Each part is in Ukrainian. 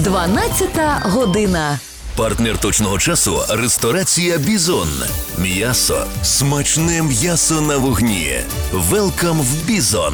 12 година. Партнер точного часу – ресторація «Бізон». М'ясо. Смачне м'ясо на вогні. Велкам в «Бізон».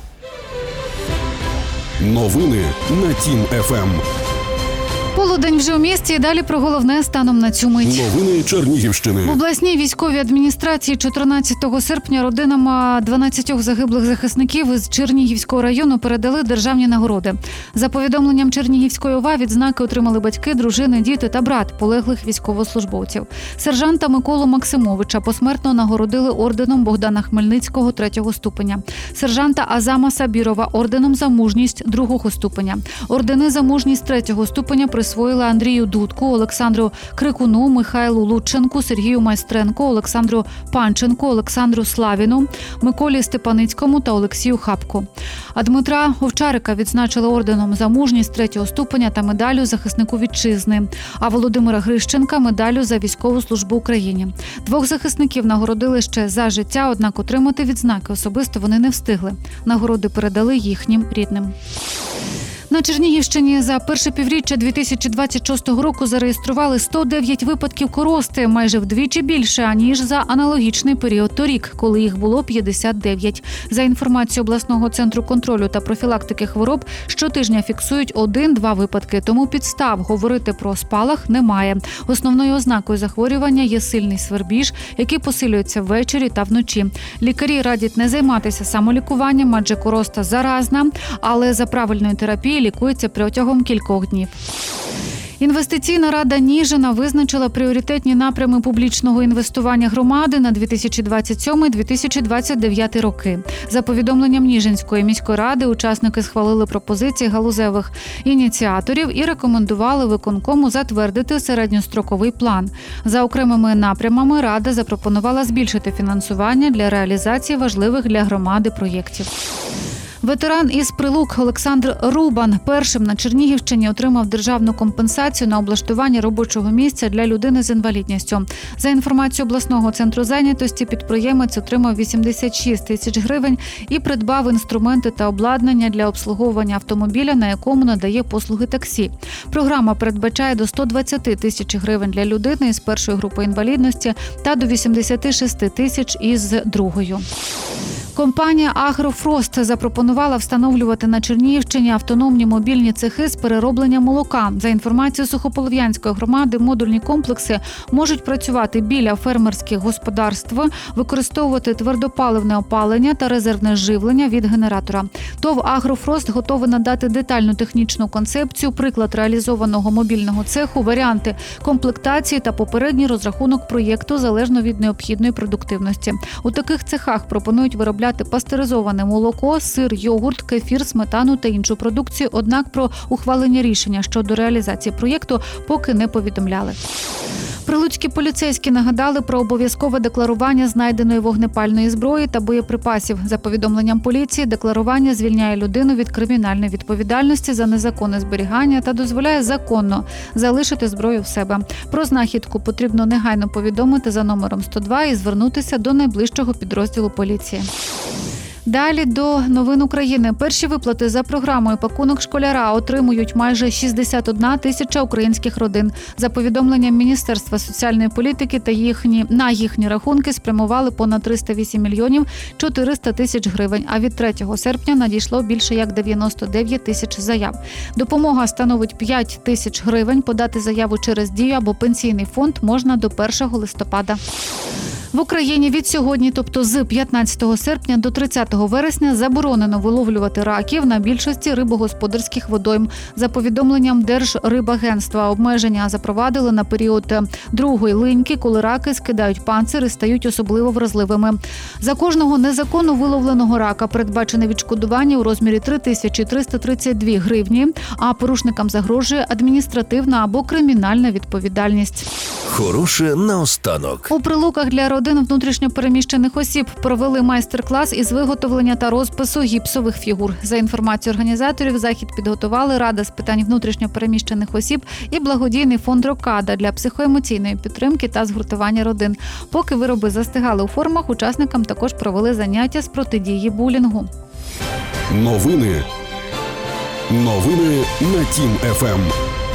Новини на Тім-ФМ. Полудень вже у місті і далі про головне станом на цю мить. Новини Чернігівщини. В обласній військовій адміністрації 14 серпня родинам 12 загиблих захисників із Чернігівського району передали державні нагороди. За повідомленням Чернігівської ОВА, відзнаки отримали батьки, дружини, діти та брат полеглих військовослужбовців. Сержанта Миколу Максимовича посмертно нагородили орденом Богдана Хмельницького 3-го ступеня. Сержанта Азама Сабірова орденом за мужність 2-го ступеня. Ордени за мужність 3-го ступеня присвоїли Андрію Дудку, Олександру Крикуну, Михайлу Лученку, Сергію Майстренко, Олександру Панченку, Олександру Славіну, Миколі Степаницькому та Олексію Хапку. А Дмитра Овчарика відзначили орденом за мужність 3-го ступеня та медаллю захиснику вітчизни. А Володимира Грищенка – медаллю за військову службу Україні. 2 захисників нагородили ще за життя, однак отримати відзнаки особисто вони не встигли. Нагороди передали їхнім рідним. На Чернігівщині за перше півріччя 2026 року зареєстрували 109 випадків корости, майже вдвічі більше, аніж за аналогічний період торік, коли їх було 59. За інформацією обласного центру контролю та профілактики хвороб, щотижня фіксують 1-2 випадки, тому підстав говорити про спалах немає. Основною ознакою захворювання є сильний свербіж, який посилюється ввечері та вночі. Лікарі радять не займатися самолікуванням, адже короста заразна, але за правильною терапією лікується протягом кількох днів. Інвестиційна рада Ніжина визначила пріоритетні напрями публічного інвестування громади на 2027-2029 роки. За повідомленням Ніжинської міської ради, учасники схвалили пропозиції галузевих ініціаторів і рекомендували виконкому затвердити середньостроковий план. За окремими напрямами рада запропонувала збільшити фінансування для реалізації важливих для громади проєктів. Ветеран із Прилук Олександр Рубан першим на Чернігівщині отримав державну компенсацію на облаштування робочого місця для людини з інвалідністю. За інформацією обласного центру зайнятості, підприємець отримав 86 тисяч гривень і придбав інструменти та обладнання для обслуговування автомобіля, на якому надає послуги таксі. Програма передбачає до 120 тисяч гривень для людини із першої групи інвалідності та до 86 тисяч із другою. Компанія «Агрофрост» запропонувала встановлювати на Чернігівщині автономні мобільні цехи з перероблення молока. За інформацією Сухополов'янської громади, модульні комплекси можуть працювати біля фермерських господарств, використовувати твердопаливне опалення та резервне живлення від генератора. ТОВ «Агрофрост» готовий надати детальну технічну концепцію, приклад реалізованого мобільного цеху, варіанти комплектації та попередній розрахунок проєкту залежно від необхідної продуктивності. У таких цехах пропонують виробляти пастеризоване молоко, сир, йогурт, кефір, сметану та іншу продукцію, однак про ухвалення рішення щодо реалізації проєкту поки не повідомляли. Прилуцькі поліцейські нагадали про обов'язкове декларування знайденої вогнепальної зброї та боєприпасів. За повідомленням поліції, декларування звільняє людину від кримінальної відповідальності за незаконне зберігання та дозволяє законно залишити зброю в себе. Про знахідку потрібно негайно повідомити за номером 102 і звернутися до найближчого підрозділу поліції. Далі до новин України. Перші виплати за програмою «Пакунок школяра» отримують майже 61 тисяча українських родин. За повідомленням Міністерства соціальної політики на їхні рахунки спрямували понад 308 мільйонів 400 тисяч гривень, а від 3 серпня надійшло більше як 99 тисяч заяв. Допомога становить 5 тисяч гривень. Подати заяву через Дію або Пенсійний фонд можна до 1 листопада. В Україні від сьогодні, тобто з 15 серпня до 30 вересня, заборонено виловлювати раків на більшості рибогосподарських водойм. За повідомленням Держрибагентства, обмеження запровадили на період другої линьки, коли раки скидають панцир і стають особливо вразливими. За кожного незаконно виловленого рака передбачене відшкодування у розмірі 3332 гривні, а порушникам загрожує адміністративна або кримінальна відповідальність. Хороше наостанок. У Прилуках для родин внутрішньо переміщених осіб провели майстер-клас із виготовлення та розпису гіпсових фігур. За інформацією організаторів, захід підготували Рада з питань внутрішньо переміщених осіб і благодійний фонд «Рокада» для психоемоційної підтримки та згуртування родин. Поки вироби застигали у формах, учасникам також провели заняття з протидії булінгу. Новини на Тім-ФМ.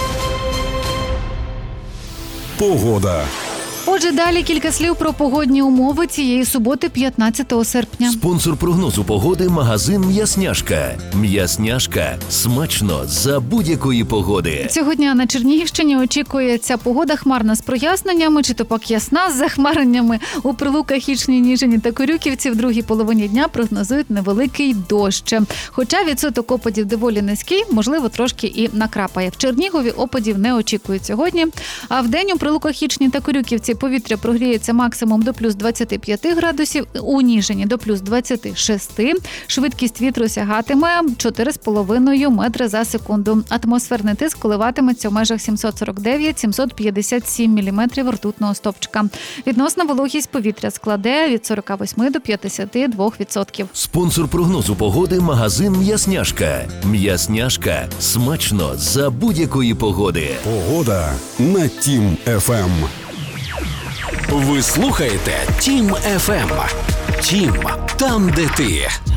Погода. Отже, далі кілька слів про погодні умови цієї суботи, 15 серпня. Спонсор прогнозу погоди – магазин «М'ясняшка». «М'ясняшка» – смачно за будь-якої погоди. Цього дня на Чернігівщині очікується погода хмарна з проясненнями, чи то пак ясна з захмареннями. У Прилуках, Ічні, Ніжині та Корюківці в другій половині дня прогнозують невеликий дощ. Хоча відсоток опадів доволі низький, можливо, трошки і накрапає. В Чернігові опадів не очікують сьогодні. А вдень у Прилуках, Ічні та Корюківці повітря прогріється максимум до плюс 25 градусів, у Ніжині до плюс 26. Швидкість вітру сягатиме 4,5 метри за секунду. Атмосферний тиск коливатиметься в межах 749-757 міліметрів ртутного стовпчика. Відносна вологість повітря складе від 48 до 52%. Спонсор прогнозу погоди – магазин «М'ясняшка». «М'ясняшка» – смачно за будь-якої погоди. Погода на Тім ФМ. Ви слухаєте Тім ФМ. Тім – там, де ти.